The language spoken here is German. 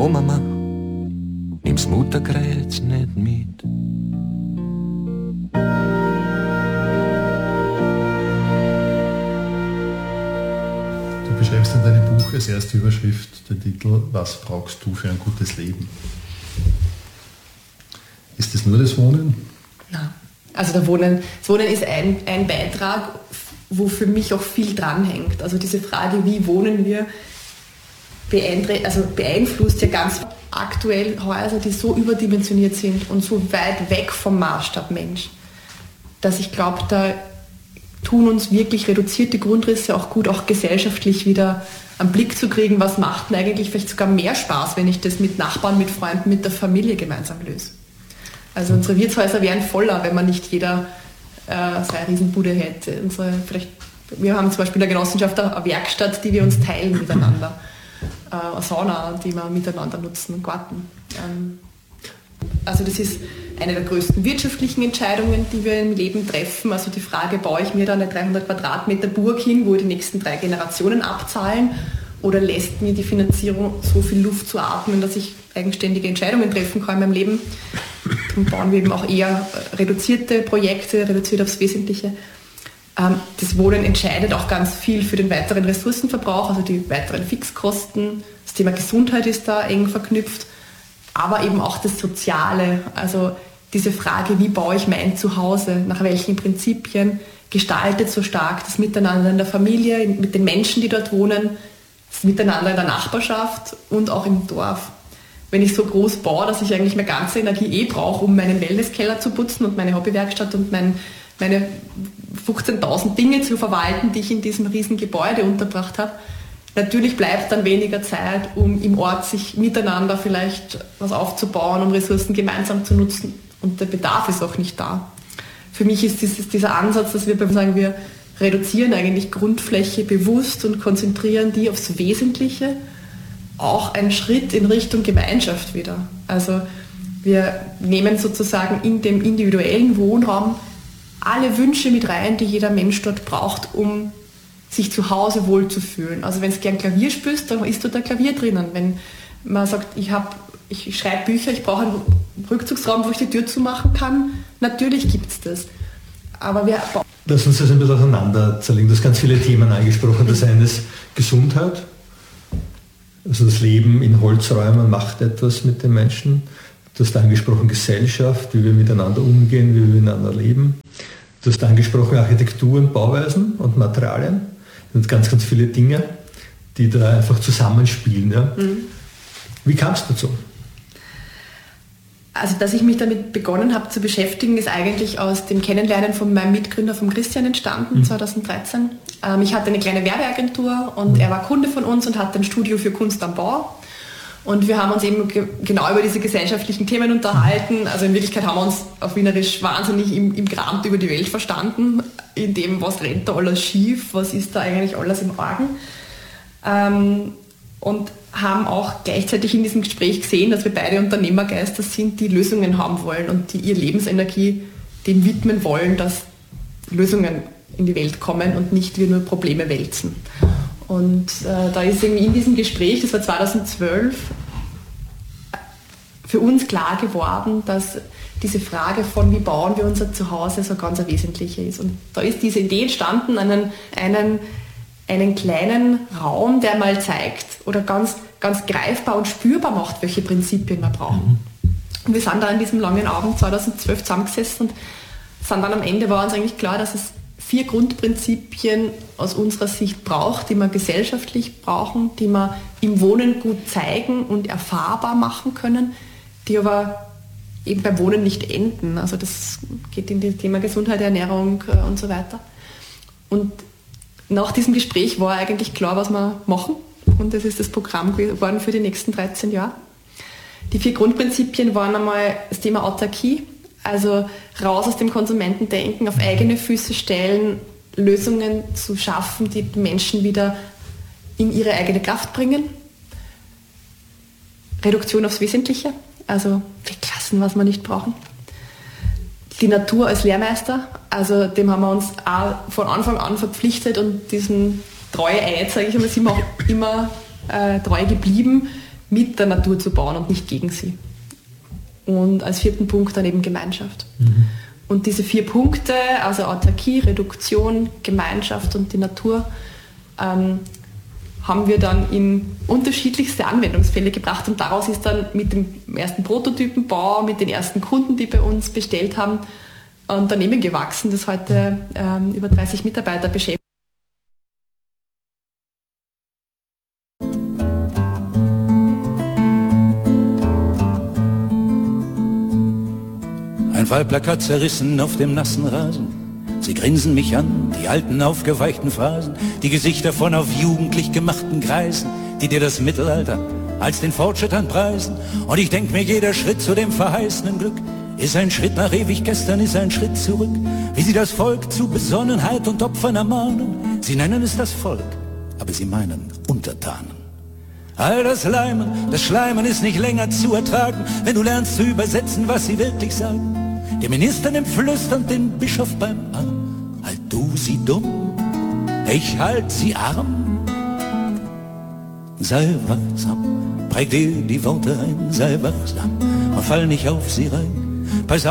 Oh Mama, nimm's Mutterkreuz nicht mit. Du beschreibst in deinem Buch als erste Überschrift den Titel „Was brauchst du für ein gutes Leben?“ Ist das nur das Wohnen? Nein. Also das Wohnen ist ein Beitrag, wo für mich auch viel dranhängt. Also diese Frage, wie wohnen wir, beeinflusst ja ganz aktuell Häuser, die so überdimensioniert sind und so weit weg vom Maßstab Mensch, dass ich glaube, da tun uns wirklich reduzierte Grundrisse auch gut, auch gesellschaftlich wieder am Blick zu kriegen, was macht denn eigentlich vielleicht sogar mehr Spaß, wenn ich das mit Nachbarn, mit Freunden, mit der Familie gemeinsam löse. Also unsere Wirtshäuser wären voller, wenn man nicht jeder seine Riesenbude hätte. Wir haben zum Beispiel in der Genossenschaft eine Werkstatt, die wir uns teilen miteinander. Eine Sauna, die wir miteinander nutzen, einen Garten. Also das ist eine der größten wirtschaftlichen Entscheidungen, die wir im Leben treffen. Also die Frage, baue ich mir da eine 300 Quadratmeter Burg hin, wo die nächsten 3 Generationen abzahlen, oder lässt mir die Finanzierung so viel Luft zu atmen, dass ich eigenständige Entscheidungen treffen kann in meinem Leben. Darum bauen wir eben auch eher reduzierte Projekte, reduziert aufs Wesentliche. Das Wohnen entscheidet auch ganz viel für den weiteren Ressourcenverbrauch, also die weiteren Fixkosten. Das Thema Gesundheit ist da eng verknüpft, aber eben auch das Soziale. Also diese Frage, wie baue ich mein Zuhause, nach welchen Prinzipien, gestaltet so stark das Miteinander in der Familie, mit den Menschen, die dort wohnen, das Miteinander in der Nachbarschaft und auch im Dorf. Wenn ich so groß baue, dass ich eigentlich meine ganze Energie brauche, um meinen Wellnesskeller zu putzen und meine Hobbywerkstatt und meine 15.000 Dinge zu verwalten, die ich in diesem riesen Gebäude unterbracht habe. Natürlich bleibt dann weniger Zeit, um im Ort sich miteinander vielleicht was aufzubauen, um Ressourcen gemeinsam zu nutzen. Und der Bedarf ist auch nicht da. Für mich ist dieser Ansatz, dass wir sagen, wir reduzieren eigentlich Grundfläche bewusst und konzentrieren die aufs Wesentliche, auch ein Schritt in Richtung Gemeinschaft wieder. Also wir nehmen sozusagen in dem individuellen Wohnraum alle Wünsche mit rein, die jeder Mensch dort braucht, um sich zu Hause wohlzufühlen. Also wenn es gern Klavier spielst, dann ist dort ein Klavier drinnen. Wenn man sagt, ich schreibe Bücher, ich brauche einen Rückzugsraum, wo ich die Tür zumachen kann, natürlich gibt es das. Aber lass uns das ein bisschen auseinander zerlegen. Du hast ganz viele Themen angesprochen. Das eine ist Gesundheit. Also das Leben in Holzräumen macht etwas mit den Menschen. Du hast angesprochen Gesellschaft, wie wir miteinander umgehen, wie wir miteinander leben. Du hast angesprochen Architektur und Bauweisen und Materialien. Das sind ganz, ganz viele Dinge, die da einfach zusammenspielen. Ja? Mhm. Wie kam es dazu? Also, dass ich mich damit begonnen habe zu beschäftigen, ist eigentlich aus dem Kennenlernen von meinem Mitgründer, von Christian, entstanden, 2013. Ich hatte eine kleine Werbeagentur und er war Kunde von uns und hatte ein Studio für Kunst am Bau. Und wir haben uns eben genau über diese gesellschaftlichen Themen unterhalten. Also in Wirklichkeit haben wir uns auf Wienerisch wahnsinnig im Grant über die Welt verstanden, in dem, was rennt da alles schief, was ist da eigentlich alles im Argen. Und haben auch gleichzeitig in diesem Gespräch gesehen, dass wir beide Unternehmergeister sind, die Lösungen haben wollen und die ihre Lebensenergie dem widmen wollen, dass Lösungen in die Welt kommen und nicht wir nur Probleme wälzen. Und da ist irgendwie in diesem Gespräch, das war 2012, für uns klar geworden, dass diese Frage von, wie bauen wir unser Zuhause, so ganz eine wesentliche ist. Und da ist diese Idee entstanden, einen kleinen Raum, der mal zeigt oder ganz, ganz greifbar und spürbar macht, welche Prinzipien wir brauchen. Und wir sind da an diesem langen Abend 2012 zusammengesessen und sind dann am Ende, war uns eigentlich klar, dass es 4 Grundprinzipien aus unserer Sicht braucht, die wir gesellschaftlich brauchen, die wir im Wohnen gut zeigen und erfahrbar machen können, die aber eben beim Wohnen nicht enden. Also das geht in das Thema Gesundheit, Ernährung und so weiter. Und nach diesem Gespräch war eigentlich klar, was wir machen. Und das ist das Programm geworden für die nächsten 13 Jahre. Die 4 Grundprinzipien waren einmal das Thema Autarkie, also raus aus dem Konsumentendenken, auf eigene Füße stellen, Lösungen zu schaffen, die Menschen wieder in ihre eigene Kraft bringen. Reduktion aufs Wesentliche, also weglassen, was wir nicht brauchen. Die Natur als Lehrmeister, also dem haben wir uns auch von Anfang an verpflichtet und diesen treue Eid, sage ich einmal, sind wir auch immer treu geblieben. mit der Natur zu bauen und nicht gegen sie. Und als 4. Punkt dann eben Gemeinschaft. Und diese 4 Punkte, also Autarkie, Reduktion, Gemeinschaft und die Natur, haben wir dann in unterschiedlichste Anwendungsfälle gebracht und daraus ist dann mit dem ersten Prototypenbau, mit den ersten Kunden, die bei uns bestellt haben, ein Unternehmen gewachsen, das heute über 30 Mitarbeiter beschäftigt. Ein Wahlplakat zerrissen auf dem nassen Rasen. Sie grinsen mich an, die alten aufgeweichten Phrasen, die Gesichter von auf jugendlich gemachten Greisen, die dir das Mittelalter als den Fortschritt anpreisen. Und ich denk mir, jeder Schritt zu dem verheißenen Glück ist ein Schritt nach ewig gestern, ist ein Schritt zurück. Wie sie das Volk zu Besonnenheit und Opfern ermahnen. Sie nennen es das Volk, aber sie meinen Untertanen. All das Leimen, das Schleimen ist nicht länger zu ertragen, wenn du lernst zu übersetzen, was sie wirklich sagen. Der Minister nimmt flüsternd den Bischof beim Arm. Halt du sie dumm, ich halt sie arm. Sei wachsam, präg dir die Worte ein, sei wachsam und fall nicht auf sie rein. Pass auf.